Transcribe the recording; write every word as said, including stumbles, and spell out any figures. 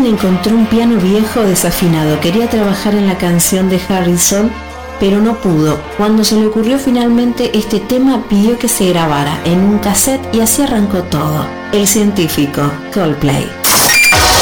Martin encontró un piano viejo desafinado. Quería trabajar en la canción de Harrison, pero no pudo. Cuando se le ocurrió finalmente este tema, pidió que se grabara en un cassette y así arrancó todo. El científico, Coldplay.